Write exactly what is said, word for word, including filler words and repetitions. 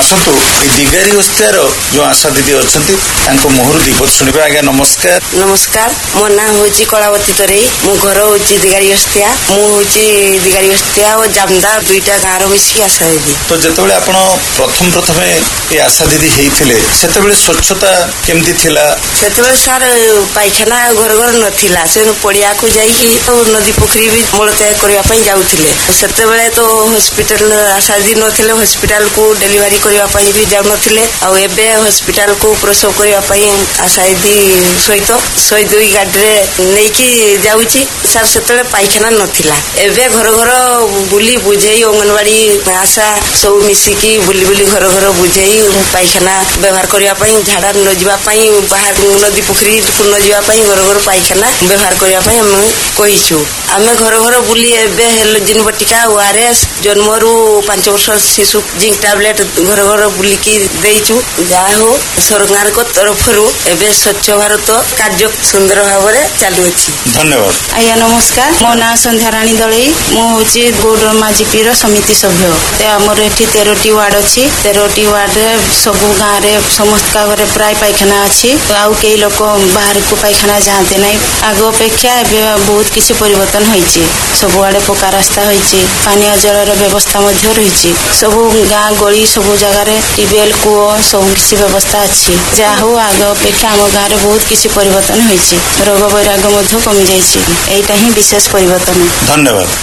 आसतु दिगारी उस्तार जो आशा दीदी अच्छा मुहर दीपद शुणा। आज्ञा नमस्कार। नमस्कार, मो ना हूँ कलावती तरे, मो घर हूँ दिगारी अस्तिया, मुझे दिगारी अस्तिया और जामदार दुईटा गाँव मिसिक आशा दीदी। तो जिते आप प्रथम प्रथम ये आशा दीदी होते से स्वच्छता केमती थिला? से सार पायखाना घर घर नथिला, से पड़िया को जाइए नदी पोखरी भी मलत्याग करने जाऊले। से तो हॉस्पिटल आशा दीदी नथिले, हॉस्पिटल को डेलीवरी करने भी जाऊ नथिले। आ एबे हॉस्पिटल को प्रसव करने आशा दीदी सहित शहे दुई गाड़ी नहीं कि जाऊँगी। सार से पायखाना नथिला, एबे घर घर बुली बुझे अंगनवाड़ी आशा सब मिसिकी बुली बुली घर घर बुझे पायखाना व्यवहार करने, झाड़ा न जावाई बाहर नदी पोखरी को न जावाई घर घर पायखाना व्यवहार करने आम कहीचु। आम घर घर बुली जिन बटिका ओआरएस जन्म रू पांच वर्ष शिशु जिंक टैबलेट घर घर बुलिकी देचु। जहा हो सरकार को तरफ एवं स्वच्छ भारत कार्य सुंदर भाव चालू अच्छी। धन्यवाद। आज्ञा नमस्कार, मो ना संध्याराणी दलई, मुझे गौडरमा जीपी समिति सभ्य। आमर ये तेरह वार्ड अच्छी, तेरह वार्ड सब गाँव में समस्त घर प्राय पायखाना अच्छी। आउ कई लोक बाहर को पायखाना जाते ना, आग अपेक्षा बहुत किसी परिवर्तन होइछि। सब आड़े पक्का रास्ता होइछि, पानी जलर व्यवस्था रही। सब गाँ गली सब जगार ट्यूबवेल कूଅ सब किसी व्यवस्था अच्छी। जहा हो आग अपेक्षा आम गाँव में बहुत किसी परिवर्तन होइछि। रोग वैराग्य कमी जाइछि। एटा ही विशेष परिवर्तन। धन्यवाद।